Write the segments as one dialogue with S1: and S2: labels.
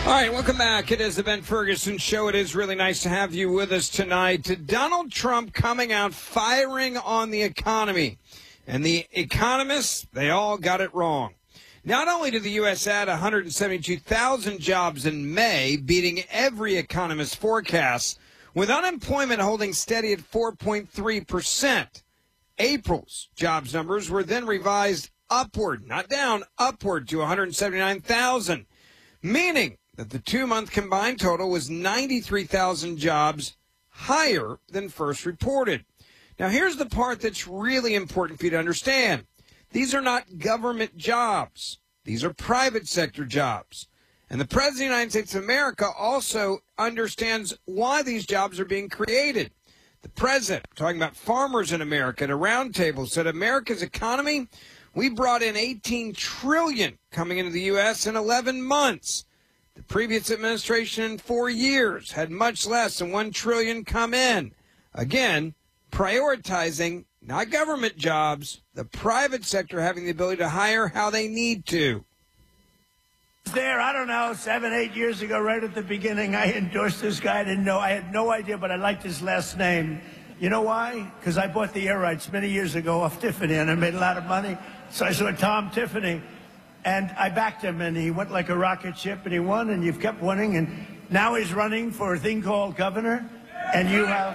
S1: All right, welcome back. It is the Ben Ferguson Show. It is really nice to have you with us tonight. Donald Trump coming out firing on the economy. And the economists, they all got it wrong. Not only did the U.S. add 172,000 jobs in May, beating every economist's forecast, with unemployment holding steady at 4.3%. April's jobs numbers were then revised upward, not down, upward to 179,000, meaning that the 2-month combined total was 93,000 jobs higher than first reported. Now, here's the part that's really important for you to understand. These are not government jobs. These are private sector jobs. And the President of the United States of America also understands why these jobs are being created. The President, talking about farmers in America at a roundtable, said America's economy, we brought in $18 trillion coming into the U.S. in 11 months. The previous administration in 4 years had much less than $1 trillion come in. Again, prioritizing not government jobs, the private sector having the ability to hire how they need to.
S2: There, I don't know, 7, 8 years ago, right at the beginning, I endorsed this guy. I had no idea, but I liked his last name. You know why? Because I bought the air rights many years ago off Tiffany, and I made a lot of money. So I saw Tom Tiffany. And I backed him, and he went like a rocket ship, and he won, and you've kept winning. And now he's running for a thing called governor, and you have...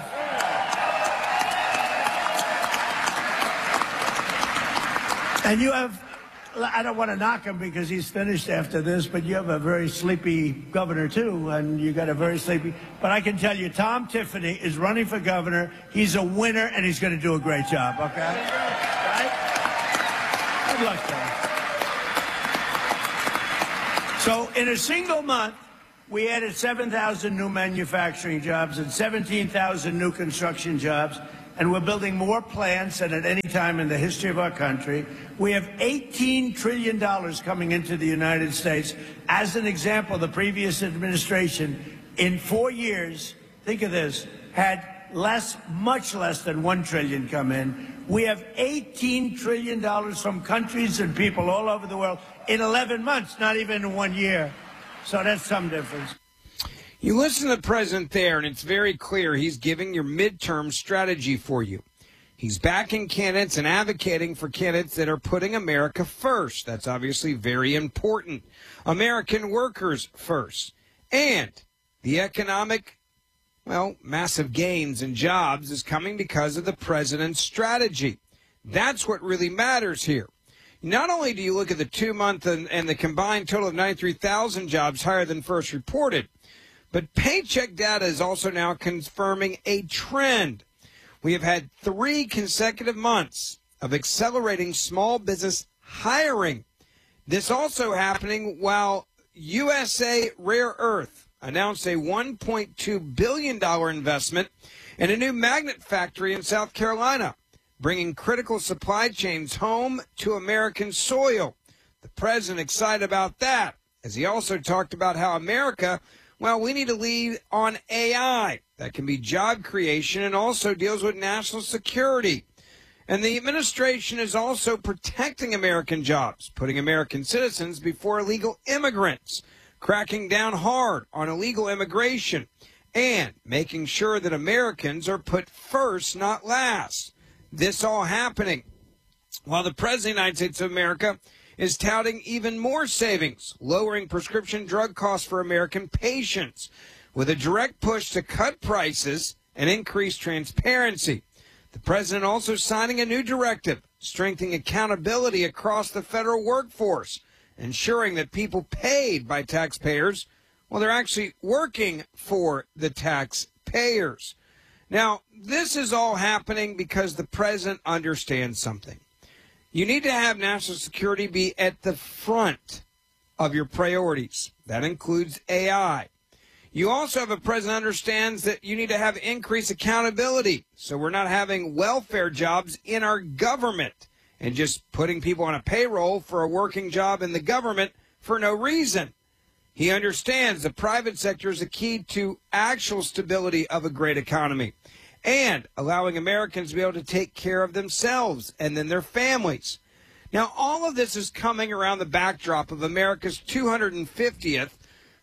S2: I don't want to knock him because he's finished after this, but you have a very sleepy governor, too, and you got a very sleepy... But I can tell you, Tom Tiffany is running for governor. He's a winner, and he's going to do a great job, okay? Right? Good luck to him. So in a single month, we added 7,000 new manufacturing jobs and 17,000 new construction jobs, and we're building more plants than at any time in the history of our country. We have $18 trillion coming into the United States. As an example, the previous administration, in 4 years, think of this, had much less than $1 trillion come in. We have $18 trillion from countries and people all over the world in 11 months, not even in 1 year. So that's some difference.
S1: You listen to the president there, and it's very clear he's giving your midterm strategy for you. He's backing candidates and advocating for candidates that are putting America first. That's obviously very important. American workers first. And the economic, massive gains in jobs is coming because of the president's strategy. That's what really matters here. Not only do you look at the 2-month and the combined total of 93,000 jobs higher than first reported, but paycheck data is also now confirming a trend. We have had 3 consecutive months of accelerating small business hiring. This also happening while USA Rare Earth announced a $1.2 billion investment in a new magnet factory in South Carolina, bringing critical supply chains home to American soil. The president excited about that, as he also talked about how America, we need to lead on AI. That can be job creation and also deals with national security. And the administration is also protecting American jobs, putting American citizens before illegal immigrants, cracking down hard on illegal immigration, and making sure that Americans are put first, not last. This all happening while the President of the United States of America is touting even more savings, lowering prescription drug costs for American patients with a direct push to cut prices and increase transparency. The president also signing a new directive, strengthening accountability across the federal workforce, ensuring that people paid by taxpayers, they're actually working for the taxpayers. Now, this is all happening because the president understands something. You need to have national security be at the front of your priorities. That includes AI. You also have a president who understands that you need to have increased accountability, so we're not having welfare jobs in our government and just putting people on a payroll for a working job in the government for no reason. He understands the private sector is the key to actual stability of a great economy and allowing Americans to be able to take care of themselves and then their families. Now, all of this is coming around the backdrop of America's 250th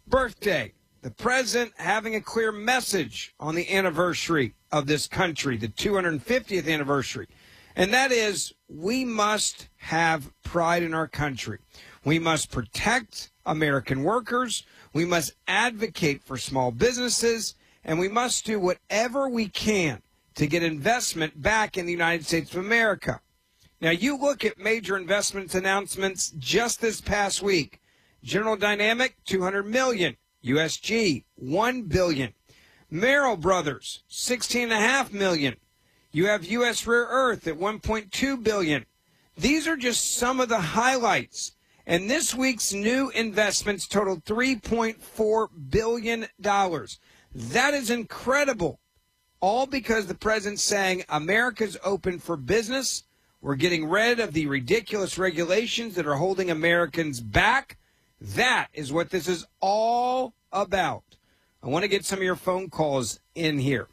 S1: birthday. The president having a clear message on the anniversary of this country, the 250th anniversary. And that is, we must have pride in our country. We must protect American workers. We must advocate for small businesses. And we must do whatever we can to get investment back in the United States of America. Now, you look at major investments announcements just this past week. General Dynamic, $200 million. USG, $1 billion. Merrill Brothers, $16.5 million. You have U.S. Rare Earth at $1.2 billion. These are just some of the highlights. And this week's new investments totaled $3.4 billion. That is incredible. All because the president's saying America's open for business. We're getting rid of the ridiculous regulations that are holding Americans back. That is what this is all about. I want to get some of your phone calls in here.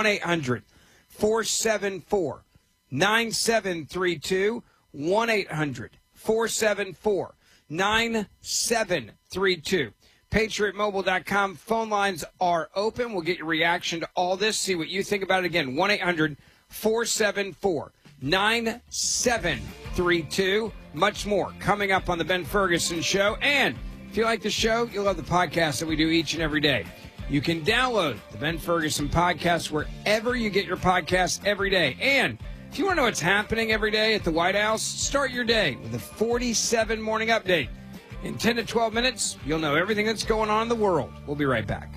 S1: 1-800-474-9732. 1-800-474-9732. PatriotMobile.com. Phone lines are open. We'll get your reaction to all this. See what you think about it. Again, 1-800-474-9732. Much more coming up on the Ben Ferguson Show. And if you like the show, you'll love the podcast that we do each and every day. You can download the Ben Ferguson podcast wherever you get your podcasts every day. And if you want to know what's happening every day at the White House, start your day with a 47 morning update. In 10 to 12 minutes, you'll know everything that's going on in the world. We'll be right back.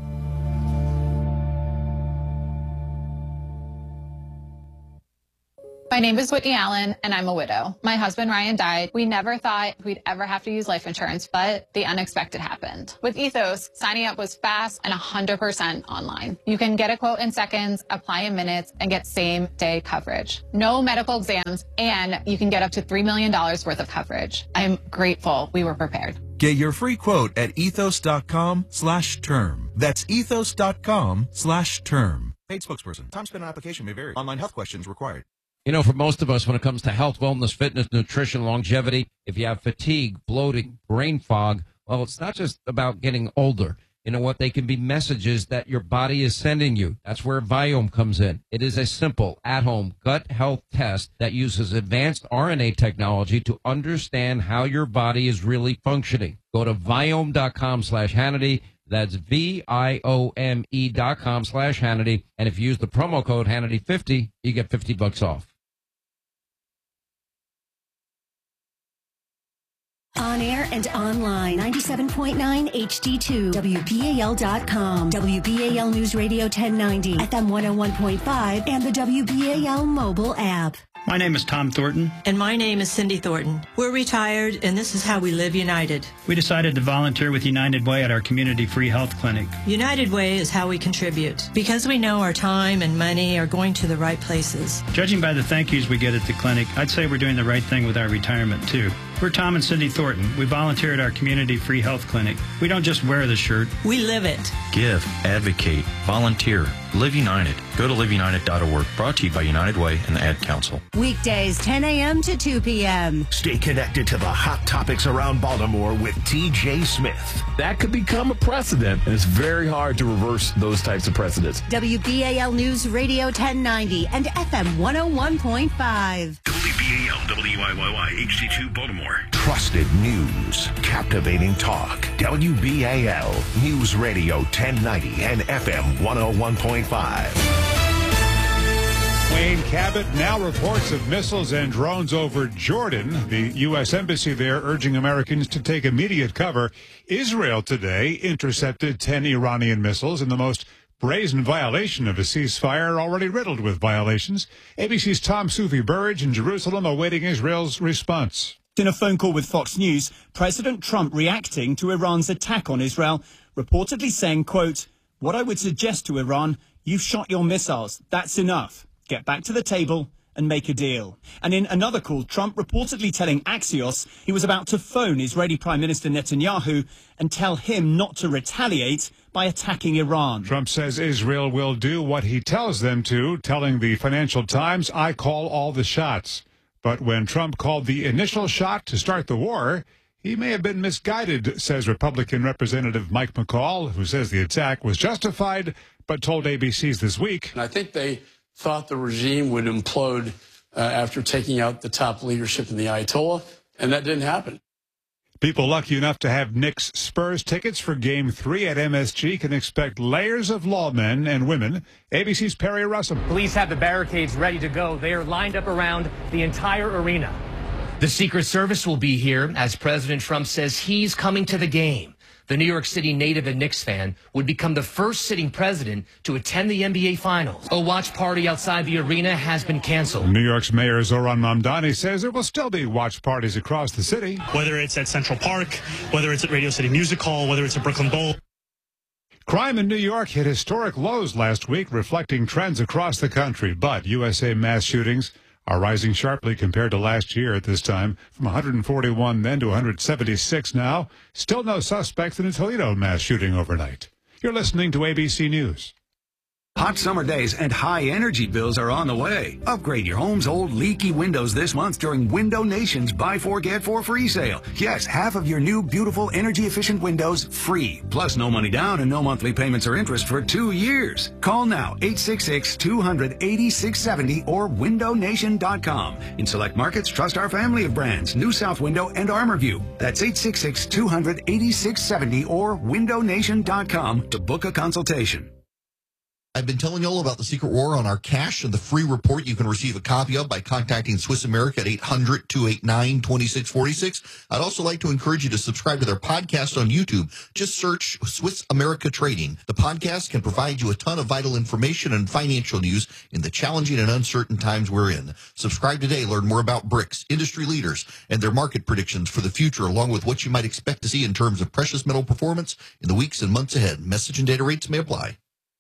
S3: My name is Whitney Allen, and I'm a widow. My husband, Ryan, died. We never thought we'd ever have to use life insurance, but the unexpected happened. With Ethos, signing up was fast and 100% online. You can get a quote in seconds, apply in minutes, and get same-day coverage. No medical exams, and you can get up to $3 million worth of coverage. I'm grateful we were prepared.
S4: Get your free quote at ethos.com/term. That's ethos.com/term. Paid spokesperson. Time spent on application may vary. Online health questions required.
S5: You know, for most of us, when it comes to health, wellness, fitness, nutrition, longevity, if you have fatigue, bloating, brain fog, well, it's not just about getting older. You know what? They can be messages that your body is sending you. That's where Viome comes in. It is a simple, at-home gut health test that uses advanced RNA technology to understand how your body is really functioning. Go to Viome.com/Hannity. That's VIOME.com/Hannity. And if you use the promo code Hannity50, you get $50 off.
S6: On air and online, 97.9 HD2, WBAL.com, WBAL News Radio 1090, FM 101.5, and the WBAL mobile app.
S7: My name is Tom Thornton.
S8: And my name is Cindy Thornton. We're retired, and this is how we live United.
S7: We decided to volunteer with United Way at our community free health clinic.
S8: United Way is how we contribute, because we know our time and money are going to the right places.
S7: Judging by the thank yous we get at the clinic, I'd say we're doing the right thing with our retirement, too. We're Tom and Cindy Thornton. We volunteer at our community free health clinic. We don't just wear the shirt.
S8: We live it.
S9: Give, advocate, volunteer, live United. Go to liveunited.org. Brought to you by United Way and the Ad Council.
S6: Weekdays, 10 a.m. to 2 p.m.
S10: Stay connected to the hot topics around Baltimore with T.J. Smith.
S11: That could become a precedent, and it's very hard to reverse those types of precedents.
S6: WBAL News Radio 1090 and FM 101.5.
S10: WBAL, WIYY, HD2 Baltimore. Trusted news, captivating talk. WBAL News Radio 1090 and FM 101.5.
S12: Wayne Cabot now reports of missiles and drones over Jordan. The U.S. Embassy there urging Americans to take immediate cover. Israel today intercepted 10 Iranian missiles in the most brazen violation of a ceasefire, already riddled with violations. ABC's Tom Sufi Burridge in Jerusalem awaiting Israel's response.
S13: In a phone call with Fox News, President Trump reacting to Iran's attack on Israel, reportedly saying, quote, "What I would suggest to Iran, you've shot your missiles. That's enough. Get back to the table and make a deal." And in another call, Trump reportedly telling Axios he was about to phone Israeli Prime Minister Netanyahu and tell him not to retaliate by attacking Iran.
S12: Trump says Israel will do what he tells them to, telling the Financial Times, "I call all the shots." But when Trump called the initial shot to start the war, He may have been misguided, says Republican Representative Mike McCall, who says the attack was justified, but told ABC's This Week.
S14: And I think they thought the regime would implode after taking out the top leadership in the Ayatollah, and that didn't happen.
S12: People lucky enough to have Knicks Spurs tickets for Game 3 at MSG can expect layers of lawmen and women. ABC's Perry Russell.
S15: Police have the barricades ready to go. They are lined up around the entire arena. The Secret Service will be here as President Trump says he's coming to the game. The New York City native and Knicks fan would become the first sitting president to attend the NBA Finals. A watch party outside the arena has been canceled.
S12: New York's Mayor Zohran Mamdani says there will still be watch parties across the city.
S16: Whether it's at Central Park, whether it's at Radio City Music Hall, whether it's at Brooklyn Bowl.
S12: Crime in New York hit historic lows last week, reflecting trends across the country. But USA mass shootings are rising sharply compared to last year at this time, from 141 then to 176 now. Still no suspects in a Toledo mass shooting overnight. You're listening to ABC News.
S17: Hot summer days and high energy bills are on the way. Upgrade your home's old leaky windows this month during Window Nation's Buy 4 Get 4 free sale. Yes, half of your new beautiful energy efficient windows free. Plus no money down and no monthly payments or interest for 2 years. Call now 866-200-8670 or windownation.com. In select markets, trust our family of brands, New South Window and ArmorView. That's 866-200-8670 or windownation.com to book a consultation.
S18: I've been telling you all about the secret war on our cash and the free report you can receive a copy of by contacting Swiss America at 800-289-2646. I'd also like to encourage you to subscribe to their podcast on YouTube. Just search Swiss America Trading. The podcast can provide you a ton of vital information and financial news in the challenging and uncertain times we're in. Subscribe today. Learn more about BRICS, industry leaders, and their market predictions for the future, along with what you might expect to see in terms of precious metal performance in the weeks and months ahead. Message and data rates may apply.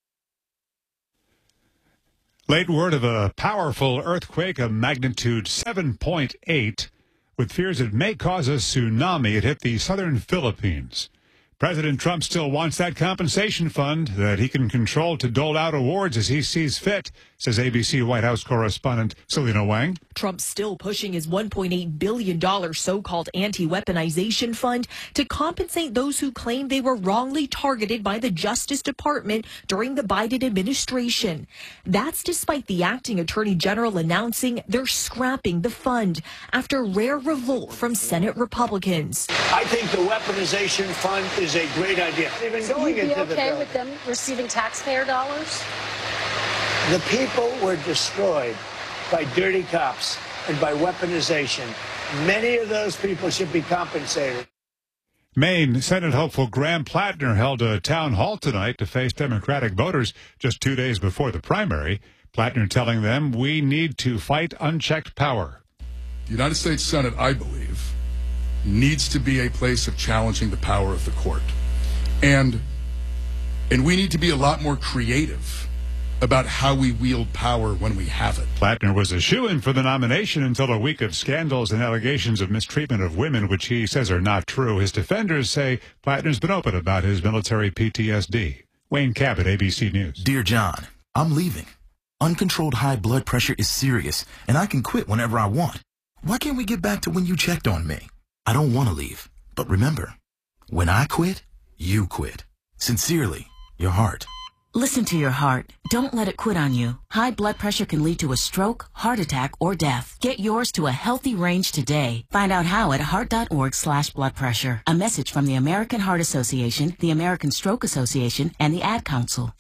S12: Late word of a powerful earthquake of magnitude 7.8 with fears it may cause a tsunami. It hit the southern Philippines. President Trump still wants that compensation fund that he can control to dole out awards as he sees fit, says ABC White House correspondent Selena Wang.
S19: Trump's still pushing his $1.8 billion so-called anti-weaponization fund to compensate those who claim they were wrongly targeted by the Justice Department during the Biden administration. That's despite the acting attorney general announcing they're scrapping the fund after rare revolt from Senate Republicans.
S2: I think the weaponization fund is a great idea. They've been going
S20: Would you
S2: into
S20: be okay
S2: the
S20: with them receiving taxpayer dollars?
S2: The people were destroyed by dirty cops and by weaponization. Many of those people should be compensated.
S12: Maine Senate hopeful Graham Plattner held a town hall tonight to face Democratic voters just 2 days before the primary. Plattner telling them, we need to fight unchecked power.
S21: The United States Senate, I believe, needs to be a place of challenging the power of the court. And we need to be a lot more creative about how we wield power when we have it.
S12: Plattner was a shoo-in for the nomination until a week of scandals and allegations of mistreatment of women, which he says are not true. His defenders say Plattner's been open about his military PTSD. Wayne Cabot, ABC News.
S22: Dear John, I'm leaving. Uncontrolled high blood pressure is serious, and I can quit whenever I want. Why can't we get back to when you checked on me? I don't want to leave, but remember, when I quit, you quit. Sincerely, your heart.
S23: Listen to your heart. Don't let it quit on you. High blood pressure can lead to a stroke, heart attack, or death. Get yours to a healthy range today. Find out how at heart.org/blood pressure. A message from the American Heart Association, the American Stroke Association, and the Ad Council.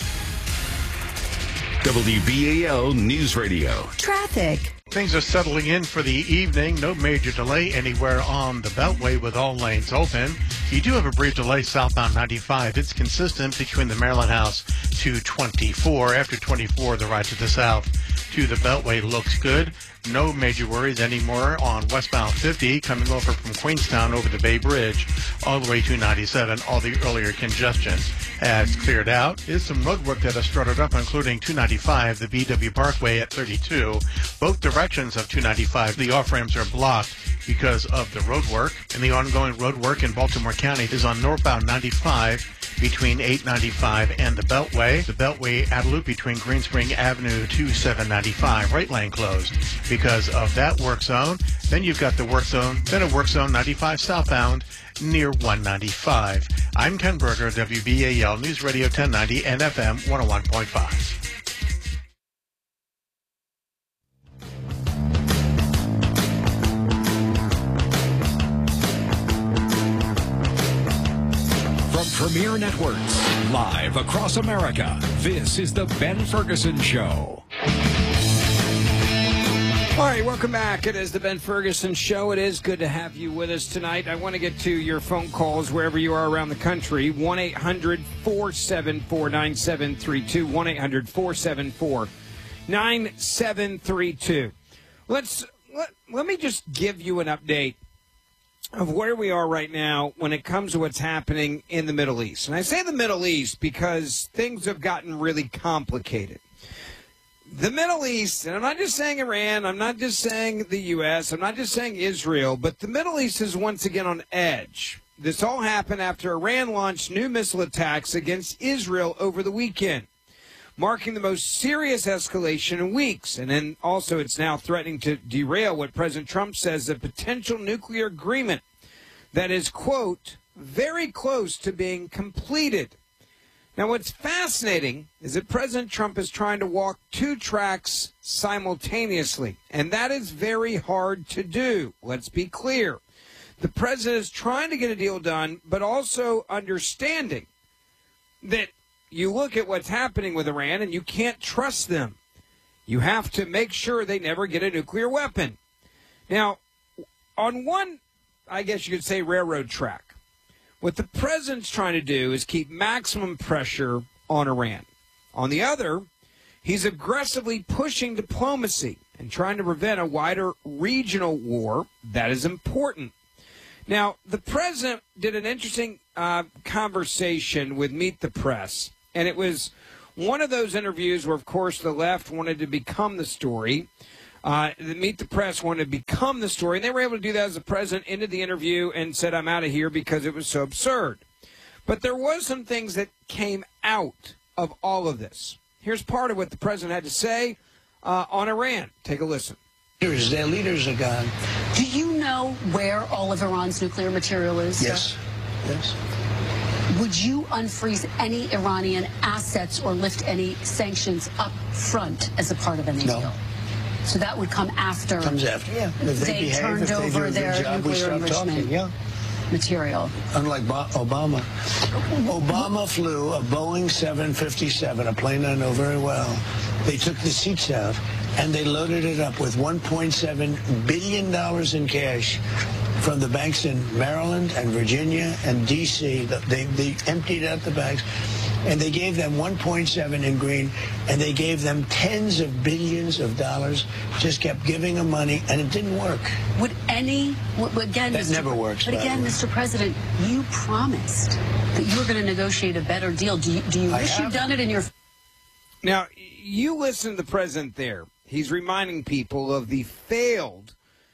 S10: WBAL News Radio.
S24: Traffic. Things are settling in for the evening. No major delay anywhere on the Beltway with all lanes open. You do have a brief delay southbound 95. It's consistent between the Maryland House to 24. After 24, the ride to the south to the Beltway looks good. No major worries anymore on westbound 50 coming over from Queenstown over the Bay Bridge all the way to 97. All the earlier congestion has cleared out is some road work that has started up, including 295, the VW Parkway at 32. Both directions of 295, the off-ramps are blocked because of the road work. And the ongoing road work in Baltimore County is on northbound 95 between 895 and the Beltway. The Beltway at a loop between Greenspring Avenue to 795, right lane closed because of that work zone. Then you've got the work zone, then a work zone 95 southbound near 195. I'm Ken Berger, WBAL News Radio 1090 and FM 101.5.
S1: Premier Networks, live across America. This is the Ben Ferguson Show.
S3: All right, welcome back. It is the Ben Ferguson Show. It is good to have you with us tonight. I want to get to your phone calls wherever you are around the country. 1-800-474-9732. 1-800-474-9732. Let me just give you an update of where we are right now when it comes to what's happening in the Middle East. And I say the Middle East because things have gotten really complicated. The Middle East, and I'm not just saying Iran, I'm not just saying the U.S., I'm not just saying Israel, but the Middle East is once again on edge. This all happened after Iran launched new missile attacks against Israel over the weekend, marking the most serious escalation in weeks. And then also it's now threatening to derail what President Trump says a potential nuclear agreement that is, quote, very close to being completed. Now, what's fascinating is that President Trump is trying to walk two tracks simultaneously, and that is very hard to do. Let's be clear. The president is trying to get a deal done, but also understanding that you look at what's happening with Iran, and you can't trust them. You have to make sure they never get a nuclear weapon. Now, on one, I guess you could say, railroad track, what the president's trying to do is keep maximum pressure on Iran. On the other, he's aggressively pushing diplomacy and trying to prevent a wider regional war. That is important. Now, the president did an interesting conversation with Meet the Press. And it was one of those interviews where, of course, the left wanted to become the story. The Meet the Press wanted to become the story. And they were able to do that as the president ended the interview and said, I'm out of here because it was so absurd. But there was some things that came out of all of this. Here's part of what the president had to say on Iran. Take a listen.
S4: Their leaders are gone.
S20: Do you know where all of Iran's nuclear material is?
S4: Yes. Yes.
S20: Would you unfreeze any Iranian assets or lift any sanctions up front as a part of any deal? So that would come after.
S4: Comes after, yeah. If they behave,
S20: turned
S4: if they
S20: over
S4: do a good
S20: their
S4: job, we
S20: nuclear
S4: stop talking.
S20: enrichment material.
S4: Unlike Obama. Obama flew a Boeing 757, a plane I know very well. They took the seats out and they loaded it up with $1.7 billion in cash from the banks in Maryland and Virginia and D.C. They emptied out the banks, and they gave them 1.7 in green, and they gave them tens of billions of dollars, just kept giving them money, and it didn't work.
S20: Would any, again,
S4: that never works.
S20: But again, Mr. President, you promised that you were going to negotiate a better deal. Do you wish you'd done it in your...
S3: Now, you listen to the president there. He's reminding people of the failed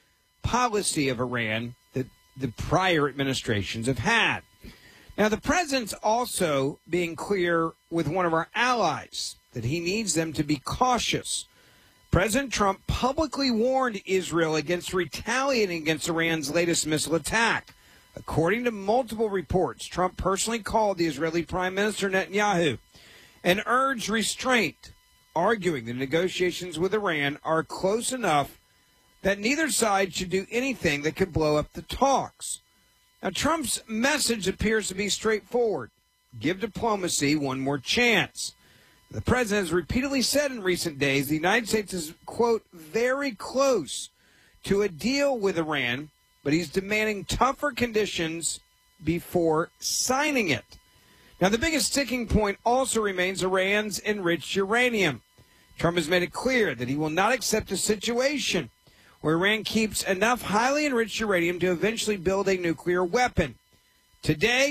S3: policy of Iran that the prior administrations have had. Now, the president's also being clear with one of our allies that he needs them to be cautious. President Trump publicly warned Israel against retaliating against Iran's latest missile attack. According to multiple reports, Trump personally called the Israeli Prime Minister Netanyahu and urged restraint, arguing the negotiations with Iran are close enough that neither side should do anything that could blow up the talks. Now, Trump's message appears to be straightforward. Give diplomacy one more chance. The president has repeatedly said in recent days the United States is, quote, very close to a deal with Iran, but he's demanding tougher conditions before signing it. Now, the biggest sticking point also remains Iran's enriched uranium. Trump has made it clear that he will not accept a situation where Iran keeps enough highly enriched uranium to eventually build a nuclear weapon. Today,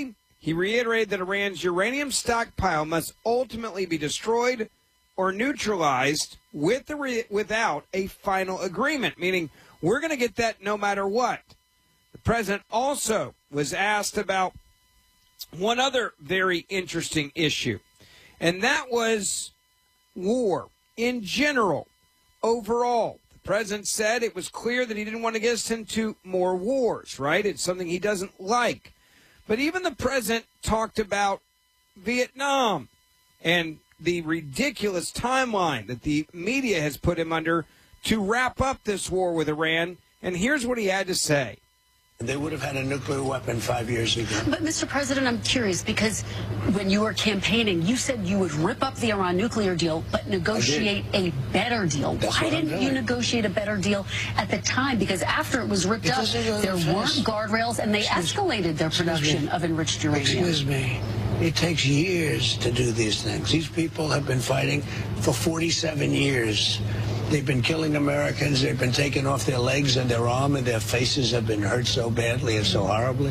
S3: He reiterated that Iran's uranium stockpile must ultimately be destroyed or neutralized without a final agreement, meaning we're going to get that no matter what. The president also was asked about one other very interesting issue, and that was war in general, overall. The president said it was clear that he didn't want to get us into more wars, right? It's something he doesn't like. But even the president talked about Vietnam and the ridiculous timeline that the media has put him under to wrap up this war with Iran. And here's what he had to say.
S4: They would have had a nuclear weapon 5 years ago.
S20: But, Mr. President, I'm curious, because when you were campaigning, you said you would rip up the Iran nuclear deal, but negotiate a better deal. Why didn't you negotiate a better deal at the time? Because after it was ripped up, there weren't guardrails, and they escalated their production of enriched uranium.
S4: Excuse me. It takes years to do these things. These people have been fighting for 47 years. They've been killing Americans. They've been taking off their legs and their arm, and their faces have been hurt so badly and so horribly.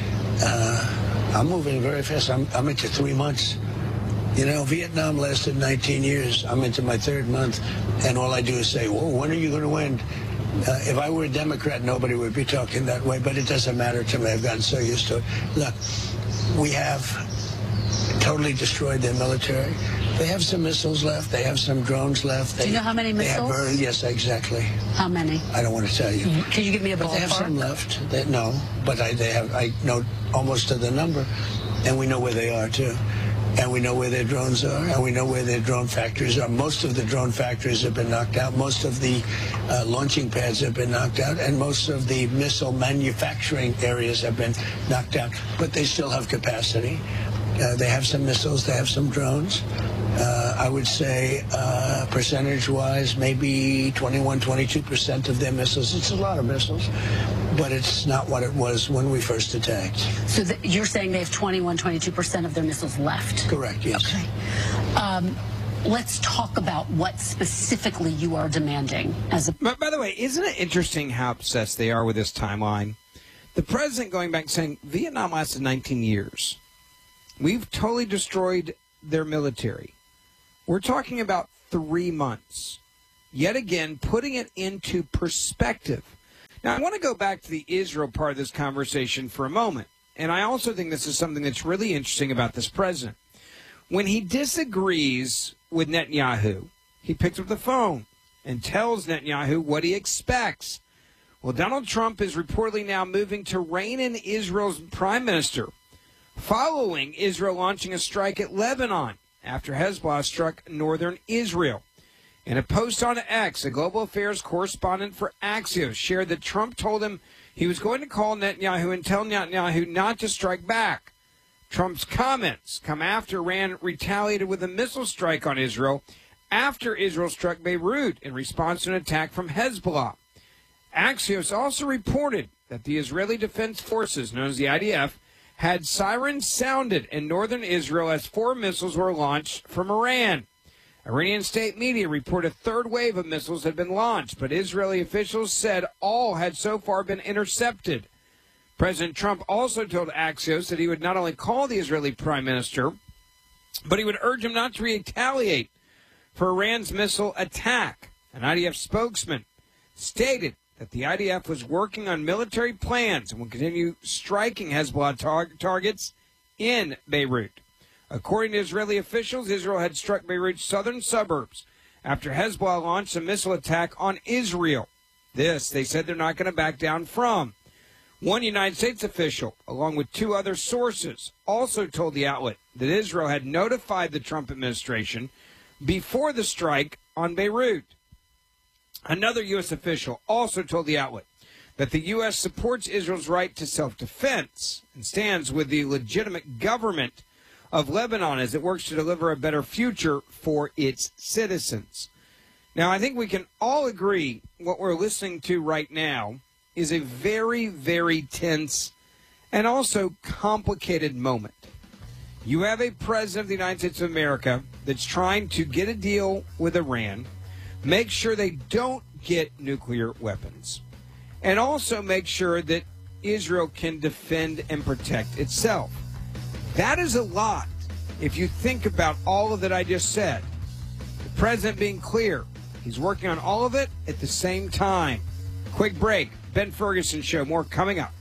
S4: I'm moving very fast. I'm into 3 months. You know, Vietnam lasted 19 years. I'm into my 3rd month, and all I do is say, whoa, when are you going to win? If I were a Democrat, nobody would be talking that way, but it doesn't matter to me. I've gotten so used to it. Look, we have totally destroyed their military. They have some missiles left. They have some drones left.
S20: Do you know how many missiles?
S4: Yes, exactly.
S20: How many?
S4: I don't want to tell you.
S20: Can you give me a ballpark?
S4: But they have some left. No, but I know almost to the number, and we know where they are too. And we know where their drones are, and we know where their drone factories are. Most of the drone factories have been knocked out. Most of the launching pads have been knocked out, and most of the missile manufacturing areas have been knocked out. But they still have capacity. They have some missiles. They have some drones. I would say percentage-wise, maybe 21, 22% of their missiles. It's a lot of missiles, but it's not what it was when we first attacked.
S20: So you're saying they have 21, 22% of their missiles left?
S4: Correct, yes.
S20: Okay. Let's talk about what specifically you are demanding.
S3: By the way, isn't it interesting how obsessed they are with this timeline? The president going back saying Vietnam lasted 19 years. We've totally destroyed their military. We're talking about 3 months. Yet again, putting it into perspective. Now, I want to go back to the Israel part of this conversation for a moment. And I also think this is something that's really interesting about this president. When he disagrees with Netanyahu, he picks up the phone and tells Netanyahu what he expects. Well, Donald Trump is reportedly now moving to rein in Israel's prime minister, following Israel launching a strike at Lebanon after Hezbollah struck northern Israel. In a post on X, a global affairs correspondent for Axios shared that Trump told him he was going to call Netanyahu and tell Netanyahu not to strike back. Trump's comments come after Iran retaliated with a missile strike on Israel after Israel struck Beirut in response to an attack from Hezbollah. Axios also reported that the Israeli Defense Forces, known as the IDF, had sirens sounded in northern Israel as 4 missiles were launched from Iran. Iranian state media report a 3rd wave of missiles had been launched, but Israeli officials said all had so far been intercepted. President Trump also told Axios that he would not only call the Israeli prime minister, but he would urge him not to retaliate for Iran's missile attack. An IDF spokesman stated that the IDF was working on military plans and will continue striking Hezbollah targets in Beirut. According to Israeli officials, Israel had struck Beirut's southern suburbs after Hezbollah launched a missile attack on Israel. This, they said, they're not going to back down from. One United States official, along with 2 other sources, also told the outlet that Israel had notified the Trump administration before the strike on Beirut. Another U.S. official also told the outlet that the U.S. supports Israel's right to self-defense and stands with the legitimate government of Lebanon as it works to deliver a better future for its citizens. Now, I think we can all agree what we're listening to right now is a very, very tense and also complicated moment. You have a president of the United States of America that's trying to get a deal with Iran, make sure they don't get nuclear weapons, and also make sure that Israel can defend and protect itself. That is a lot if you think about all of that I just said. The president being clear. He's working on all of it at the same time. Quick break. Ben Ferguson Show. More coming up.